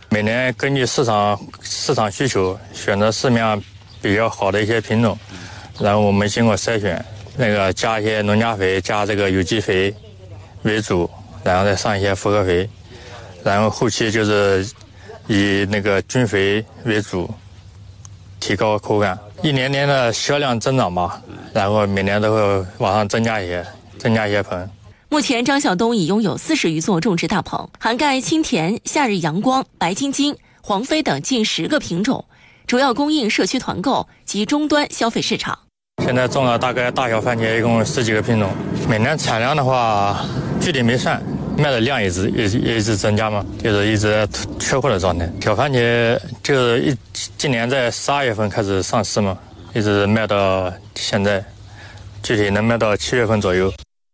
每年根据市场需求，选择市面上比较好的一些品种，然后我们经过筛选，加一些农家肥，加这个有机肥为主，然后再上一些复合肥，然后后期就是以菌肥为主，提高口感。一年年的销量增长吧，然后每年都会往上增加一些盆。 目前张晓东已拥有40余座种植大棚，涵盖青田、夏日阳光、白晶晶、黄飞等近10个品种，主要供应社区团购及终端消费市场。 现在种了大概大小番茄一共10几个品种，每年产量的话具体没算，卖的量也一直增加嘛，就是一直缺货的状态。小番茄就是今年在12月份开始上市嘛，一直卖到现在，具体能卖到7月份左右。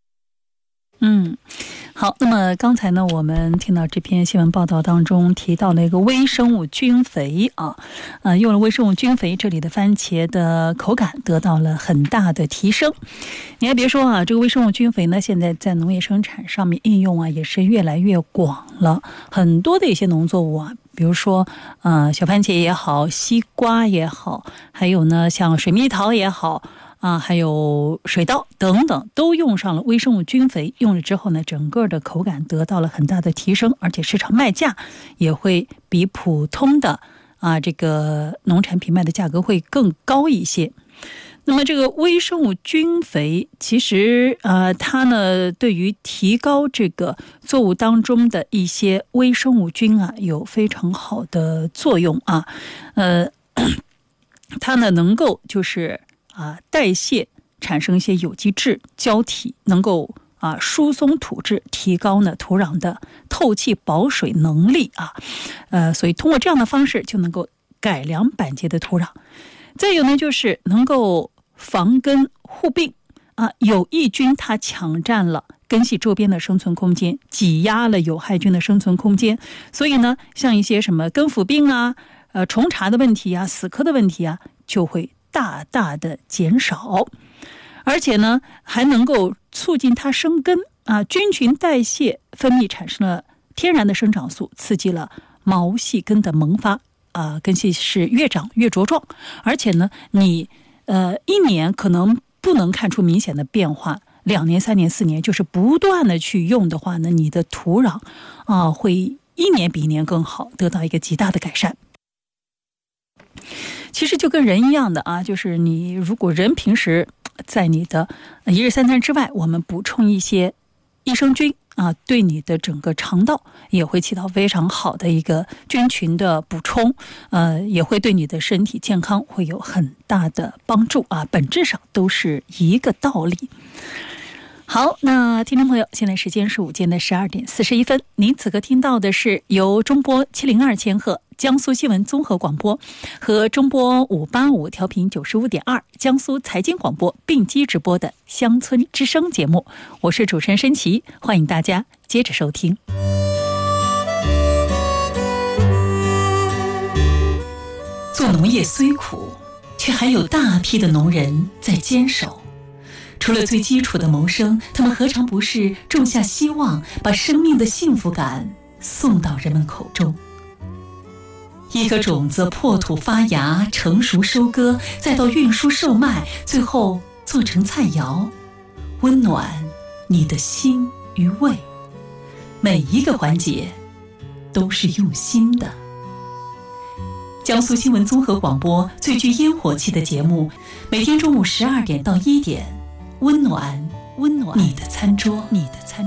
好，那么刚才呢，我们听到这篇新闻报道当中提到那个微生物菌肥用了微生物菌肥，这里的番茄的口感得到了很大的提升。你还别说这个微生物菌肥呢，现在在农业生产上面应用也是越来越广了。很多的一些农作物比如说小番茄也好，西瓜也好，还有呢像水蜜桃也好。还有水稻等等，都用上了微生物菌肥，用了之后呢，整个的口感得到了很大的提升，而且市场卖价也会比普通的这个农产品卖的价格会更高一些。那么这个微生物菌肥其实它呢对于提高这个作物当中的一些微生物菌有非常好的作用它呢能够就是代谢产生一些有机质胶体，能够疏松土质，提高呢土壤的透气保水能力所以通过这样的方式就能够改良板结的土壤。再有呢就是能够防根护病有益菌它抢占了根系周边的生存空间，挤压了有害菌的生存空间，所以呢像一些什么根腐病虫查的问题死磕的问题就会大大的减少，而且呢还能够促进它生根菌群代谢分泌产生了天然的生长素，刺激了毛细根的萌发根系是越长越茁壮，而且呢你一年可能不能看出明显的变化，2年3年4年就是不断的去用的话呢，你的土壤会一年比一年更好，得到一个极大的改善。其实就跟人一样的就是你如果人平时在你的一日三餐之外，我们补充一些益生菌对你的整个肠道也会起到非常好的一个菌群的补充，也会对你的身体健康会有很大的帮助本质上都是一个道理。好，那听众朋友，现在时间是午间的12点41分，您此刻听到的是由中波702千赫江苏新闻综合广播和中波585调频95.2江苏财经广播并机直播的乡村之声节目，我是主持人申琦，欢迎大家接着收听。做农业虽苦，却还有大批的农人在坚守。除了最基础的谋生，他们何尝不是种下希望，把生命的幸福感送到人们口中。一颗种子破土发芽，成熟收割，再到运输售卖，最后做成菜肴，温暖你的心与胃。每一个环节都是用心的。江苏新闻综合广播最具烟火气的节目，每天中午12点到1点，温暖你的餐桌。